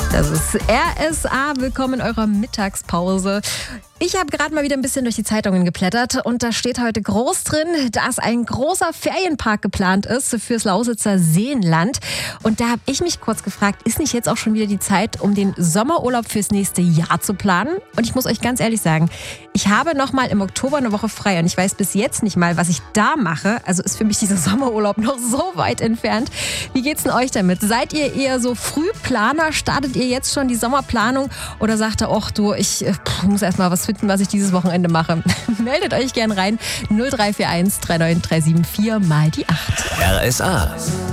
Das ist RSA. Willkommen in eurer Mittagspause. Ich habe gerade mal wieder ein bisschen durch die Zeitungen geblättert und da steht heute groß drin, dass ein großer Ferienpark geplant ist fürs Lausitzer Seenland. Und da habe ich mich kurz gefragt, ist nicht jetzt auch schon wieder die Zeit, um den Sommerurlaub fürs nächste Jahr zu planen? Und ich muss euch ganz ehrlich sagen, ich habe noch mal im Oktober eine Woche frei und ich weiß bis jetzt nicht mal, was ich da mache. Also ist für mich dieser Sommerurlaub noch so weit entfernt. Wie geht's denn euch damit? Seid ihr eher so Frühplaner? Startet ihr jetzt schon die Sommerplanung? Oder sagt ihr, ach du, ich muss erst mal was finden, was ich dieses Wochenende mache? Meldet euch gern rein. 0341 39374 mal die 8. RSA.